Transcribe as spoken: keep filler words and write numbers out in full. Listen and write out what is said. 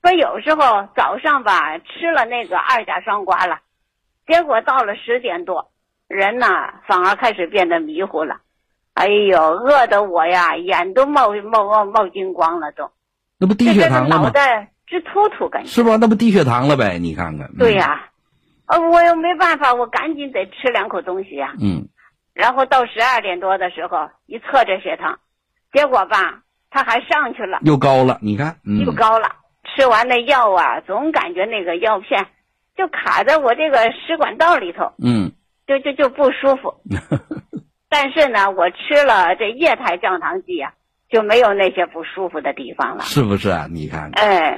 说有时候早上吧吃了那个二甲双胍了，结果到了十点多，人呢反而开始变得迷糊了。哎呦，饿得我呀眼都冒冒冒冒金光了都。 那不低血糖了吗？ 脑袋直突突感觉。 是吧？那不低血糖了呗？你看看。嗯、 对呀、啊，呃，我又没办法，我赶紧得吃两口东西呀、啊。 嗯。 然后到十二点多的时候，一测这血糖，结果吧，它还上去了， 又高了。你看，嗯、 又高了。吃完那药啊，总感觉那个药片就卡在我这个食管道里头， 嗯， 就就就不舒服。但是呢，我吃了这液态降糖剂啊，就没有那些不舒服的地方了。 是不是啊？你看看。 哎。